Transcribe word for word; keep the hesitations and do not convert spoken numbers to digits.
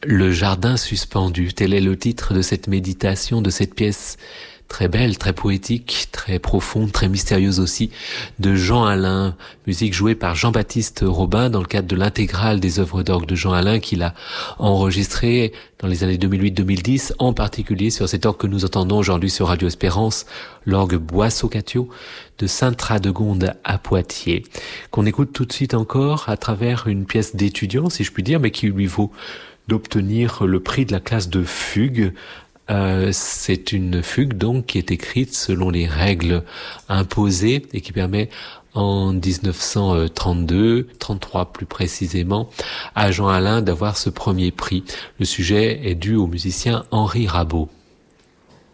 Le jardin suspendu, tel est le titre de cette méditation, de cette pièce très belle, très poétique, très profonde, très mystérieuse aussi, de Jean Alain, musique jouée par Jean-Baptiste Robin dans le cadre de l'intégrale des œuvres d'orgue de Jean Alain qu'il a enregistré dans les années deux mille huit deux mille dix, en particulier sur cet orgue que nous entendons aujourd'hui sur Radio Espérance, l'orgue Boissot-Catio de Sainte-Radegonde à Poitiers, qu'on écoute tout de suite encore à travers une pièce d'étudiant, si je puis dire, mais qui lui vaut d'obtenir le prix de la classe de fugue. Euh, c'est une fugue donc qui est écrite selon les règles imposées et qui permet en dix-neuf cent trente-deux, trente-trois plus précisément, à Jean Alain d'avoir ce premier prix. Le sujet est dû au musicien Henri Rabault.